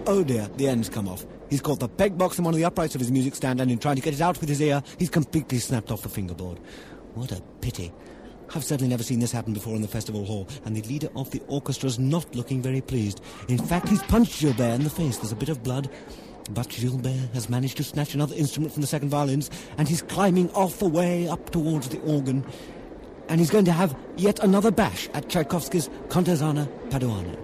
Oh dear, the end's come off. He's caught the peg box in one of the uprights of his music stand, and in trying to get it out with his ear, he's completely snapped off the fingerboard. What a pity. I've certainly never seen this happen before in the festival hall, and the leader of the orchestra's not looking very pleased. In fact, he's punched Gilbert in the face. There's a bit of blood. But Gilbert has managed to snatch another instrument from the second violins, and he's climbing off the way up towards the organ. And he's going to have yet another bash at Tchaikovsky's Contezana Paduano.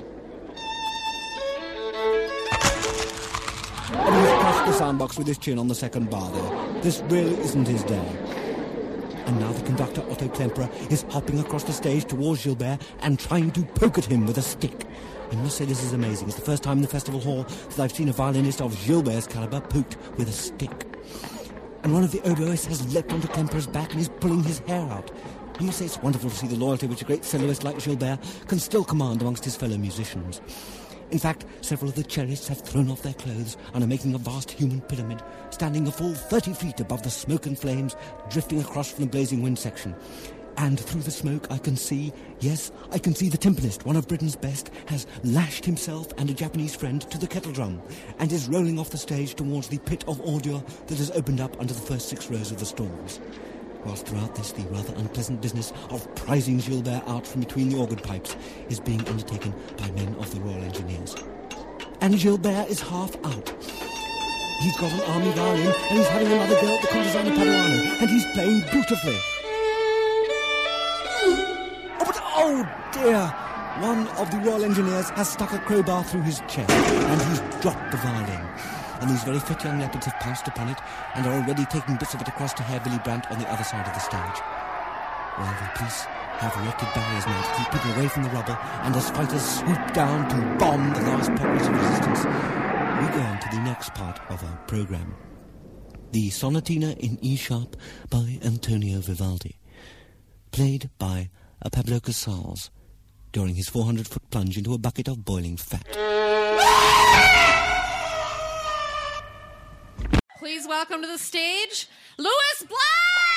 And he's crushed the soundbox with his chin on the second bar there. This really isn't his day. And now the conductor, Otto Klemperer, is hopping across the stage towards Gilbert and trying to poke at him with a stick. I must say this is amazing. It's the first time in the festival hall that I've seen a violinist of Gilbert's caliber poked with a stick. And one of the oboists has leapt onto Klemperer's back and is pulling his hair out. I must say it's wonderful to see the loyalty which a great soloist like Gilbert can still command amongst his fellow musicians. In fact, several of the cellists have thrown off their clothes and are making a vast human pyramid, standing a full 30 feet above the smoke and flames drifting across from the blazing wind section. And through the smoke I can see, yes, I can see the timpanist, one of Britain's best, has lashed himself and a Japanese friend to the kettle drum and is rolling off the stage towards the pit of ordure that has opened up under the first 6 rows of the stalls. Whilst throughout this, the rather unpleasant business of prizing Gilbert out from between the organ pipes is being undertaken by men of the Royal Engineers. And Gilbert is half out. He's got an army violin and he's having another go at the Contezana Paduano, and he's playing beautifully. Oh dear! One of the Royal Engineers has stuck a crowbar through his chest and he's dropped the violin. And these very fit young leopards have pounced upon it and are already taking bits of it across to Herr Willy Brandt on the other side of the stage. While the police have erected barriers now to keep people away from the rubble, and as fighters swoop down to bomb the last pockets of resistance, we go on to the next part of our programme. The Sonatina in E-sharp by Antonio Vivaldi, played by Pablo Casals during his 400-foot plunge into a bucket of boiling fat. Please welcome to the stage, Louis Black!